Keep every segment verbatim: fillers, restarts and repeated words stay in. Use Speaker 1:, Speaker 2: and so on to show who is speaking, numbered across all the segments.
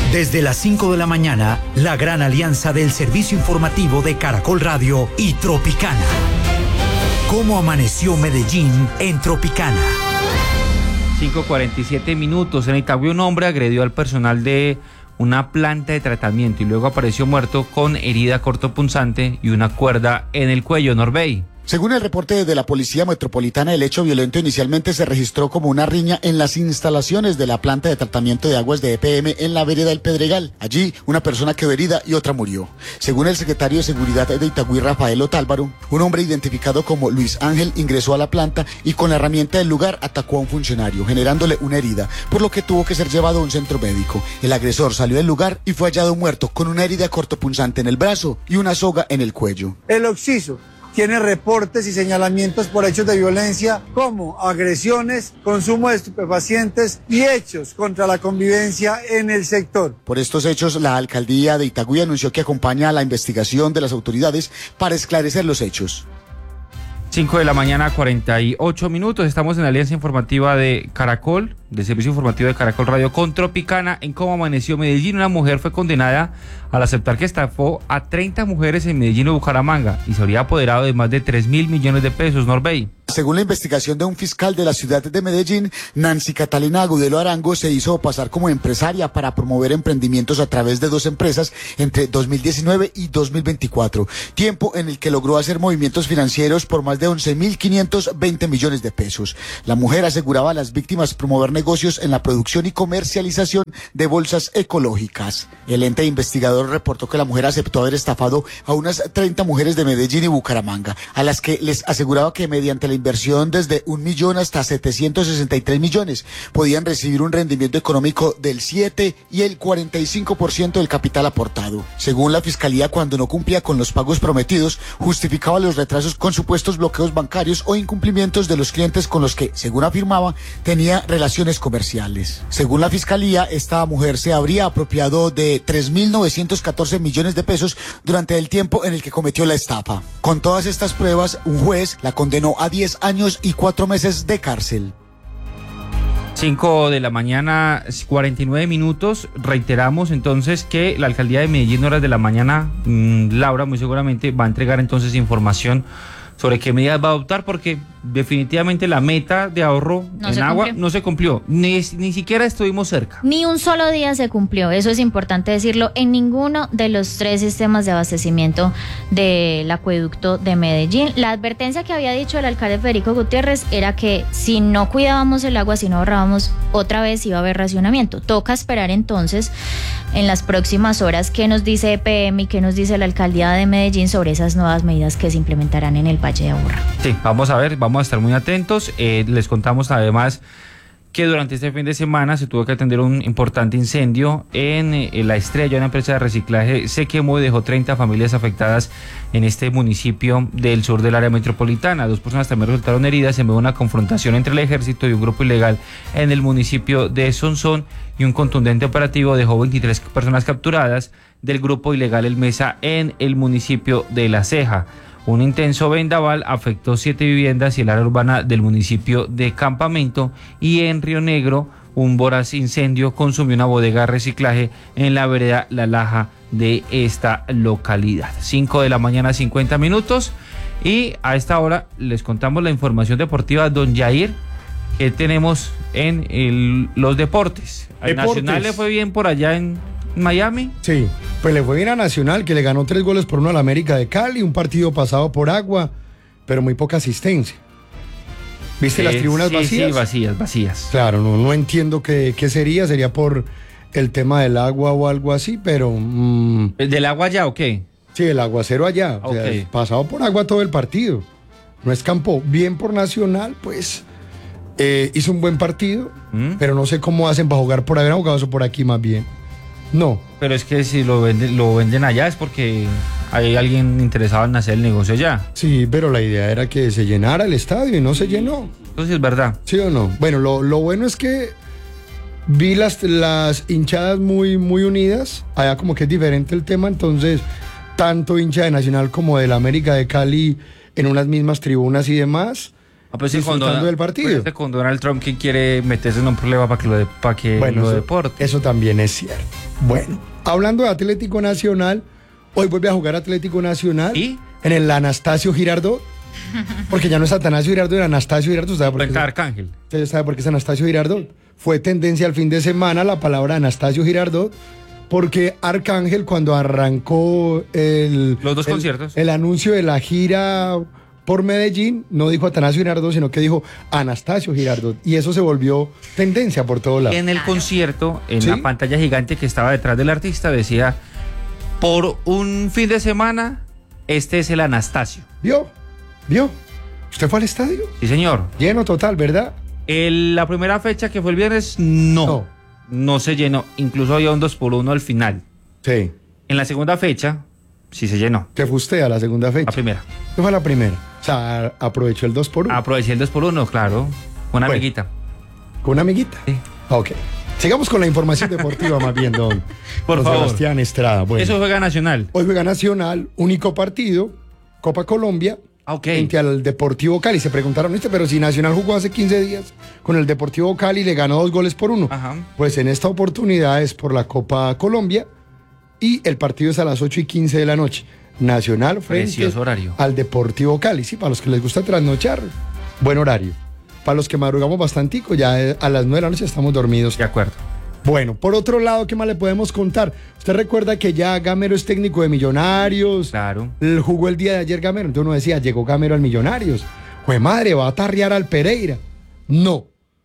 Speaker 1: Desde las cinco de la mañana, la gran alianza del servicio informativo de Caracol Radio y Tropicana. ¿Cómo amaneció Medellín en Tropicana?
Speaker 2: cinco cuarenta y siete minutos. En Itagüí, un hombre agredió al personal de una planta de tratamiento y luego apareció muerto con herida cortopunzante y una cuerda en el cuello. Norbey.
Speaker 3: Según el reporte de la Policía Metropolitana, el hecho violento inicialmente se registró como una riña en las instalaciones de la planta de tratamiento de aguas de E P M en la vereda del Pedregal. Allí, una persona quedó herida y otra murió. Según el secretario de Seguridad de Itagüí, Rafael Otálvaro, un hombre identificado como Luis Ángel ingresó a la planta y con la herramienta del lugar atacó a un funcionario, generándole una herida, por lo que tuvo que ser llevado a un centro médico. El agresor salió del lugar y fue hallado muerto con una herida cortopunzante en el brazo y una soga en el cuello.
Speaker 4: El occiso tiene reportes y señalamientos por hechos de violencia como agresiones, consumo de estupefacientes y hechos contra la convivencia en el sector.
Speaker 3: Por estos hechos, la alcaldía de Itagüí anunció que acompaña a la investigación de las autoridades para esclarecer los hechos.
Speaker 2: cinco de la mañana, cuarenta y ocho minutos. Estamos en la alianza informativa de Caracol, del servicio informativo de Caracol Radio con Tropicana. En Cómo amaneció Medellín, una mujer fue condenada al aceptar que estafó a treinta mujeres en Medellín y Bucaramanga y se habría apoderado de más de tres mil millones de pesos. Norbey.
Speaker 3: Según la investigación de un fiscal de la ciudad de Medellín, Nancy Catalina Agudelo Arango se hizo pasar como empresaria para promover emprendimientos a través de dos empresas entre dos mil diecinueve y dos mil veinticuatro, tiempo en el que logró hacer movimientos financieros por más de once mil quinientos veinte millones de pesos. La mujer aseguraba a las víctimas promover negocios en la producción y comercialización de bolsas ecológicas. El ente investigador reportó que la mujer aceptó haber estafado a unas treinta mujeres de Medellín y Bucaramanga, a las que les aseguraba que mediante la inversión desde un millón hasta setecientos sesenta y tres millones podían recibir un rendimiento económico del siete y el cuarenta y cinco por ciento del capital aportado. Según la fiscalía, cuando no cumplía con los pagos prometidos, justificaba los retrasos con supuestos bloqueos bancarios o incumplimientos de los clientes con los que, según afirmaba, tenía relaciones comerciales. Según la fiscalía, esta mujer se habría apropiado de tres mil novecientos catorce millones de pesos durante el tiempo en el que cometió la estafa. Con todas estas pruebas, un juez la condenó a diez años y cuatro meses de cárcel.
Speaker 2: cinco de la mañana, cuarenta y nueve minutos. Reiteramos entonces que la alcaldía de Medellín, horas de la mañana, mmm, Laura muy seguramente va a entregar entonces información sobre qué medidas va a adoptar, porque definitivamente la meta de ahorro
Speaker 5: no
Speaker 2: en agua cumplió. no se cumplió, ni, ni siquiera estuvimos cerca.
Speaker 5: Ni un solo día se cumplió, eso es importante decirlo, en ninguno de los tres sistemas de abastecimiento del acueducto de Medellín. La advertencia que había dicho el alcalde Federico Gutiérrez era que si no cuidábamos el agua, si no ahorrábamos, otra vez iba a haber racionamiento. Toca esperar entonces en las próximas horas qué nos dice E P M y qué nos dice la alcaldía de Medellín sobre esas nuevas medidas que se implementarán en el Valle de Aburrá.
Speaker 2: Sí, vamos a ver, vamos a estar muy atentos. Eh, les contamos además que durante este fin de semana se tuvo que atender un importante incendio en, en La Estrella. Una empresa de reciclaje se quemó y dejó treinta familias afectadas en este municipio del sur del área metropolitana. Dos personas también resultaron heridas en medio de una confrontación entre el ejército y un grupo ilegal en el municipio de Sonsón, y un contundente operativo dejó veintitrés personas capturadas del grupo ilegal El Mesa en el municipio de La Ceja. Un intenso vendaval afectó siete viviendas y el área urbana del municipio de Campamento, y en Río Negro un voraz incendio consumió una bodega de reciclaje en la vereda La Laja de esta localidad. cinco de la mañana, cincuenta minutos, y a esta hora les contamos la información deportiva. Don Jair, que tenemos en el, los deportes. Al
Speaker 6: deportes.
Speaker 2: Nacional le fue bien por allá en Miami.
Speaker 6: Sí, pues le fue bien a Nacional, que le ganó tres goles por uno al América de Cali, un partido pasado por agua, pero muy poca asistencia. ¿Viste eh, las tribunas
Speaker 2: sí,
Speaker 6: vacías?
Speaker 2: Sí, vacías, vacías.
Speaker 6: Claro, no, no entiendo qué, qué sería, sería por el tema del agua o algo así, pero... Mmm,
Speaker 2: ¿Del agua allá o qué?
Speaker 6: Sí, el aguacero allá, o
Speaker 2: okay.
Speaker 6: sea, pasado por agua todo el partido. No escampó. Bien por Nacional, pues eh, hizo un buen partido, ¿Mm? pero no sé cómo hacen para jugar por allá, jugados o por aquí más bien. No.
Speaker 2: Pero es que si lo venden, lo venden allá es porque hay alguien interesado en hacer el negocio allá.
Speaker 6: Sí, pero la idea era que se llenara el estadio y no se llenó.
Speaker 2: Entonces es verdad.
Speaker 6: ¿Sí o no? Bueno, lo, lo bueno es que vi las, las hinchadas muy, muy unidas. Allá como que es diferente el tema, entonces tanto hincha de Nacional como del América de Cali en unas mismas tribunas y demás.
Speaker 2: Ah, pues
Speaker 6: disfrutando
Speaker 2: con Donald,
Speaker 6: del partido.
Speaker 2: pues con Donald Trump, ¿quién quiere meterse en un problema para que lo, de, para que
Speaker 6: Bueno,
Speaker 2: lo
Speaker 6: eso,
Speaker 2: deporte?
Speaker 6: eso también es cierto. Bueno, hablando de Atlético Nacional, hoy vuelve a jugar Atlético Nacional
Speaker 2: ¿Y?
Speaker 6: en el Anastasio Girardot, porque ya no es Atanasio Girardot, era Anastasio Girardot. ¿Sabe por qué?
Speaker 2: Cuenta Arcángel.
Speaker 6: ¿Usted sabe por qué es Anastasio Girardot? Fue tendencia al fin de semana la palabra Anastasio Girardot, porque Arcángel, cuando arrancó el,
Speaker 2: Los dos
Speaker 6: el,
Speaker 2: conciertos.
Speaker 6: el anuncio de la gira por Medellín, no dijo Atanasio Girardot, sino que dijo Anastasio Girardot. Y eso se volvió tendencia por todos lados.
Speaker 2: En el concierto, en
Speaker 6: ¿Sí?
Speaker 2: la pantalla gigante que estaba detrás del artista, decía: por un fin de semana, este es el Anastasio.
Speaker 6: ¿Vio? ¿Vio? ¿Usted fue al estadio?
Speaker 2: Sí, señor.
Speaker 6: Lleno total, ¿verdad?
Speaker 2: El- la primera fecha, que fue el viernes, no,
Speaker 6: No.
Speaker 2: no se llenó. Incluso había un dos por uno al final.
Speaker 6: Sí.
Speaker 2: En la segunda fecha, sí se llenó.
Speaker 6: Que fue usted a la segunda fecha.
Speaker 2: La primera.
Speaker 6: ¿Qué fue la primera? O sea, aprovechó el dos por uno.
Speaker 2: Aproveché el dos por uno, claro. Una
Speaker 6: Bueno.
Speaker 2: amiguita.
Speaker 6: ¿Con una amiguita?
Speaker 2: Sí.
Speaker 6: Ok. Sigamos con la información deportiva más bien, don,
Speaker 2: Por
Speaker 6: don
Speaker 2: favor.
Speaker 6: Sebastián Estrada. Bueno,
Speaker 2: Eso juega Nacional.
Speaker 6: hoy juega Nacional, único partido, Copa Colombia,
Speaker 2: Ah, ok.
Speaker 6: frente al Deportivo Cali. Se preguntaron, ¿viste? Pero si Nacional jugó hace quince días con el Deportivo Cali y le ganó dos goles por uno.
Speaker 2: Ajá.
Speaker 6: Pues en esta oportunidad es por la Copa Colombia y el partido es a las ocho y quince de la noche. Nacional frente
Speaker 2: Precioso horario.
Speaker 6: al Deportivo Cali. Sí, para los que les gusta trasnochar, buen horario. Para los que madrugamos bastantico, ya eh, a las nueve de la noche estamos dormidos.
Speaker 2: De acuerdo.
Speaker 6: Bueno, por otro lado, ¿qué más le podemos contar? Usted recuerda que ya Gamero es técnico de Millonarios.
Speaker 2: Claro.
Speaker 6: El- Jugó el día de ayer Gamero. Entonces uno decía, llegó Gamero al Millonarios. Jue madre, va a tarrear al Pereira. No.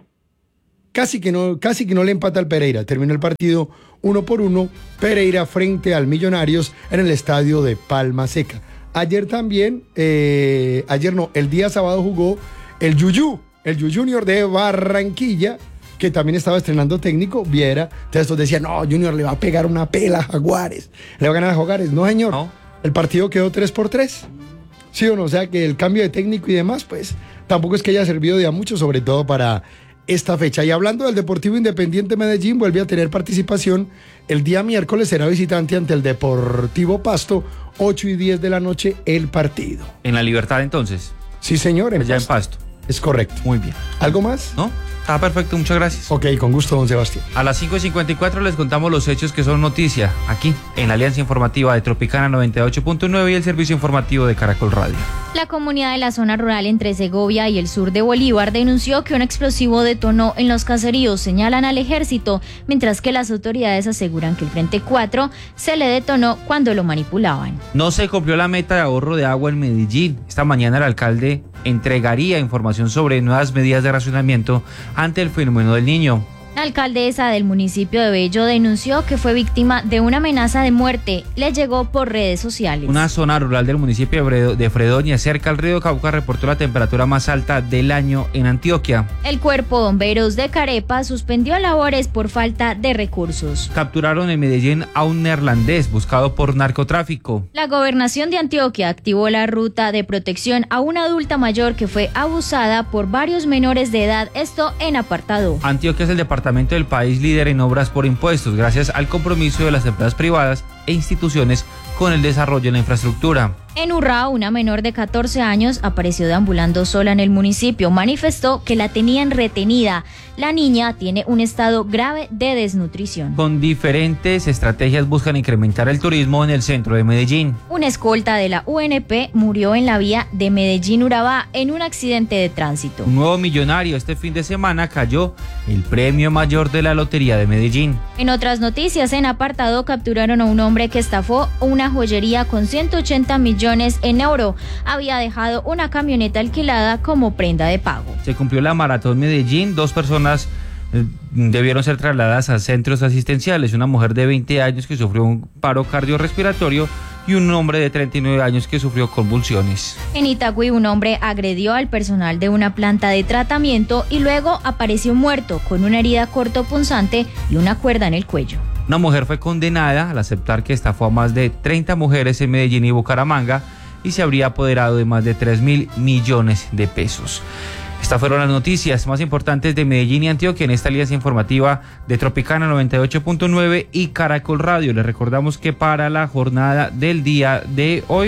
Speaker 6: Casi que no, casi que no le empata al Pereira. Terminó el partido uno por uno. Pereira frente al Millonarios en el estadio de Palma Seca. Ayer también, eh, ayer no, el día sábado jugó el Yuyu, el Yu Junior de Barranquilla, que también estaba estrenando técnico, Viera. Entonces todos decían, no, Junior le va a pegar una pela a Jaguares. Le va a ganar a Jaguares. No, señor.
Speaker 2: No.
Speaker 6: El partido quedó tres por tres. ¿Sí o no? O sea que el cambio de técnico y demás, pues tampoco es que haya servido de a mucho, sobre todo para esta fecha. Y hablando del Deportivo Independiente Medellín, vuelve a tener participación. El día miércoles será visitante ante el Deportivo Pasto, ocho y diez de la noche el partido.
Speaker 2: En la Libertad, entonces.
Speaker 6: Sí, señor.
Speaker 2: Ya en Pasto.
Speaker 6: Es correcto.
Speaker 2: Muy bien.
Speaker 6: ¿Algo más?
Speaker 2: ¿No? Está perfecto, muchas gracias.
Speaker 6: Ok, con gusto, don Sebastián.
Speaker 2: A las cinco y cincuenta y cuatro les contamos los hechos que son noticia aquí en la Alianza Informativa de Tropicana noventa y ocho punto nueve y el servicio informativo de Caracol Radio.
Speaker 5: La comunidad de la zona rural entre Segovia y el sur de Bolívar denunció que un explosivo detonó en los caseríos, señalan al ejército, mientras que las autoridades aseguran que el Frente cuatro se le detonó cuando lo manipulaban.
Speaker 2: No se cumplió la meta de ahorro de agua en Medellín. Esta mañana el alcalde entregaría información sobre nuevas medidas de racionamiento ante el fenómeno del Niño.
Speaker 5: La alcaldesa del municipio de Bello denunció que fue víctima de una amenaza de muerte. Le llegó por redes sociales.
Speaker 2: Una zona rural del municipio de Fredo- de Fredonia, cerca al río Cauca, reportó la temperatura más alta del año en Antioquia.
Speaker 5: El cuerpo de bomberos de Carepa suspendió labores por falta de recursos.
Speaker 2: Capturaron en Medellín a un neerlandés buscado por narcotráfico.
Speaker 5: La gobernación de Antioquia activó la ruta de protección a una adulta mayor que fue abusada por varios menores de edad, esto en apartado.
Speaker 2: Antioquia es el departamento del país líder en obras por impuestos, gracias al compromiso de las empresas privadas e instituciones con el desarrollo de la infraestructura.
Speaker 5: En Urrao, una menor de catorce años apareció deambulando sola en el municipio. Manifestó que la tenían retenida. La niña tiene un estado grave de desnutrición.
Speaker 2: Con diferentes estrategias buscan incrementar el turismo en el centro de Medellín.
Speaker 5: Una escolta de la U N P murió en la vía de Medellín-Urabá en un accidente de tránsito.
Speaker 2: Un nuevo millonario este fin de semana cayó el premio mayor de la Lotería de Medellín.
Speaker 5: En otras noticias, en apartado capturaron a un hombre que estafó una joyería con ciento ochenta millones en oro. Había dejado una camioneta alquilada como prenda de pago.
Speaker 2: Se cumplió la Maratón Medellín, dos personas eh, debieron ser trasladadas a centros asistenciales, una mujer de veinte años que sufrió un paro cardiorrespiratorio y un hombre de treinta y nueve años que sufrió convulsiones.
Speaker 5: En Itagüí, un hombre agredió al personal de una planta de tratamiento y luego apareció muerto con una herida cortopunzante y una cuerda en el cuello.
Speaker 2: Una mujer fue condenada al aceptar que estafó a más de treinta mujeres en Medellín y Bucaramanga y se habría apoderado de más de tres mil millones de pesos. Estas fueron las noticias más importantes de Medellín y Antioquia en esta alianza informativa de Tropicana noventa y ocho punto nueve y Caracol Radio. Les recordamos que para la jornada del día de hoy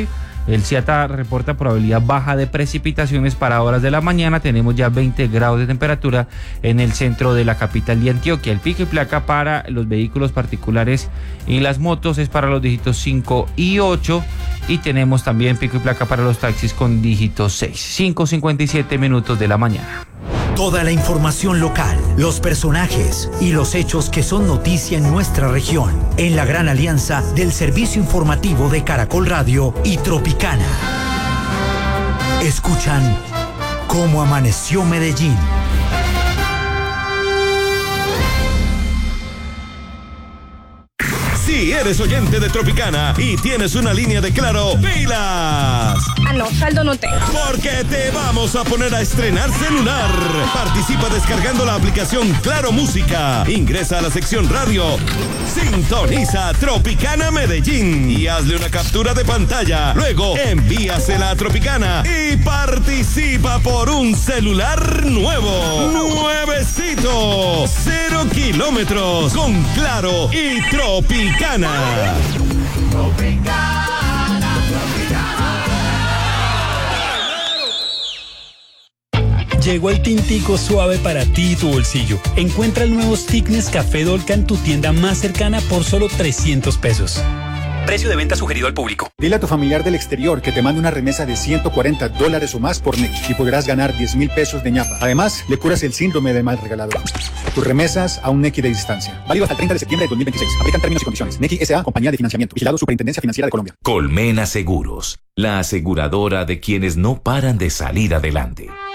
Speaker 2: El Ciata reporta probabilidad baja de precipitaciones para horas de la mañana. Tenemos ya veinte grados de temperatura en el centro de la capital de Antioquia. El pico y placa para los vehículos particulares y las motos es para los dígitos cinco y ocho. Y tenemos también pico y placa para los taxis con dígito seis. cinco cincuenta y siete minutos de la mañana.
Speaker 1: Toda la información local, los personajes y los hechos que son noticia en nuestra región, en la gran alianza del servicio informativo de Caracol Radio y Tropicana. Escuchan Cómo Amaneció Medellín.
Speaker 7: Si eres oyente de Tropicana y tienes una línea de Claro, ¡pilas!
Speaker 8: Ah, no, saldo no tengo.
Speaker 7: Porque te vamos a poner a estrenar celular. Participa descargando la aplicación Claro Música. Ingresa a la sección radio. Sintoniza Tropicana Medellín y hazle una captura de pantalla. Luego envíasela a Tropicana y participa por un celular nuevo. Nuevecito. Cero kilómetros con Claro y Tropicana. Tropicana, Tropicana,
Speaker 9: Tropicana. Llegó el tintico suave para ti y tu bolsillo. Encuentra el nuevo Stickness Café Dolca en tu tienda más cercana por solo trescientos pesos. Precio de venta sugerido al público.
Speaker 10: Dile a tu familiar del exterior que te mande una remesa de ciento cuarenta dólares o más por Nequi y podrás ganar diez mil pesos de ñapa. Además, le curas el síndrome del mal regalador. Tus remesas a un Nequi de distancia. Válido hasta el treinta de septiembre de dos mil veintiséis. Aplican términos y condiciones. Nequi S A, compañía de financiamiento. Vigilado Superintendencia Financiera de Colombia.
Speaker 11: Colmena Seguros, la aseguradora de quienes no paran de salir adelante.